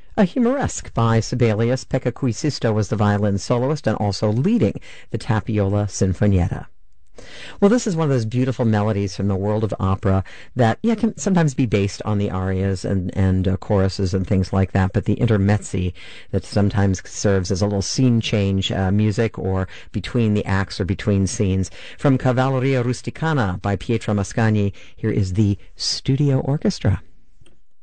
A Humoresque by Sibelius. Pekka Kuisisto was the violin soloist and also leading the Tapiola Sinfonietta. Well, this is one of those beautiful melodies from the world of opera that can sometimes be based on the arias and choruses and things like that, but the intermezzi that sometimes serves as a little scene change music or between the acts or between scenes. From Cavalleria Rusticana by Pietro Mascagni, here is the Studio Orchestra.